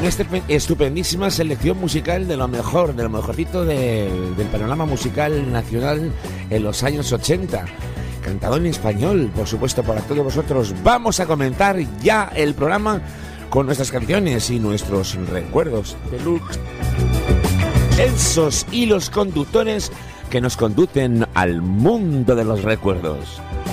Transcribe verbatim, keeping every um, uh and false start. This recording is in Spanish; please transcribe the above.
Una estupendísima selección musical de lo mejor, de lo mejorcito de, del panorama musical nacional en los años ochenta. Cantado en español, por supuesto, para todos vosotros. Vamos a comentar ya el programa con nuestras canciones y nuestros recuerdos deluxe. Esos hilos conductores que nos conducen al mundo de los recuerdos.